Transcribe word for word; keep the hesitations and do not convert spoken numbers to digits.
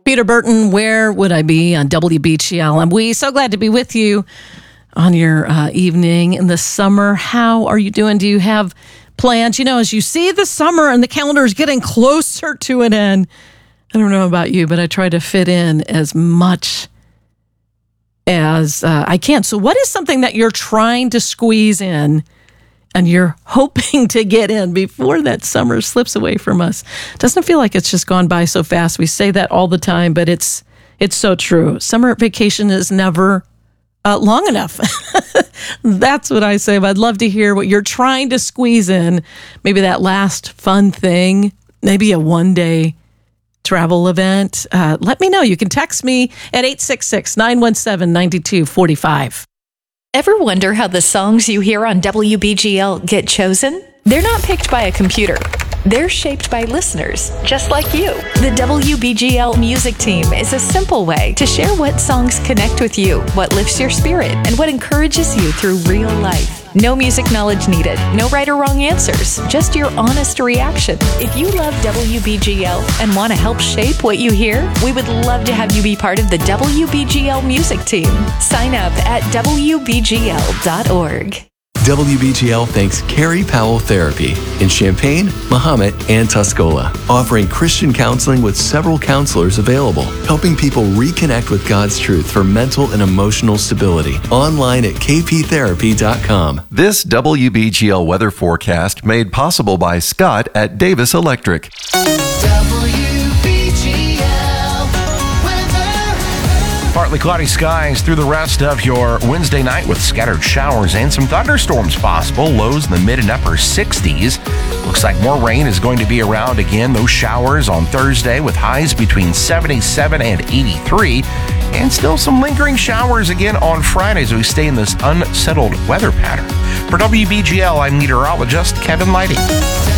Peter Burton, Where Would I Be on W B G L? And we so glad to be with you on your uh, evening in the summer. How are you doing? Do you have plans? You know, as you see the summer and the calendar is getting closer to an end, I don't know about you, but I try to fit in as much as uh, I can. So what is something that you're trying to squeeze in and you're hoping to get in before that summer slips away from us? Doesn't it feel like it's just gone by so fast? We say that all the time, but it's it's so true. Summer vacation is never uh, long enough. That's what I say. But I'd love to hear what you're trying to squeeze in. Maybe that last fun thing, maybe a one-day travel event. Uh, let me know. You can text me at eight six six, nine one seven, nine two four five. Ever wonder how the songs you hear on W B G L get chosen? They're not picked by a computer. They're shaped by listeners, just like you. The W B G L music team is a simple way to share what songs connect with you, what lifts your spirit, and what encourages you through real life. No music knowledge needed, no right or wrong answers, just your honest reaction. If you love W B G L and want to help shape what you hear, we would love to have you be part of the W B G L music team. Sign up at W B G L dot org. W B G L thanks Carrie Powell Therapy in Champaign, Mahomet, and Tuscola, offering Christian counseling with several counselors available, helping people reconnect with God's truth for mental and emotional stability. Online at k p therapy dot com. This W B G L weather forecast made possible by Scott at Davis Electric. Partly cloudy skies through the rest of your Wednesday night with scattered showers and some thunderstorms possible. Lows in the mid and upper sixties. Looks like more rain is going to be around again. Those showers on Thursday with highs between seventy-seven and eighty-three. And still some lingering showers again on Friday as we stay in this unsettled weather pattern. For W B G L, I'm meteorologist Kevin Lighting.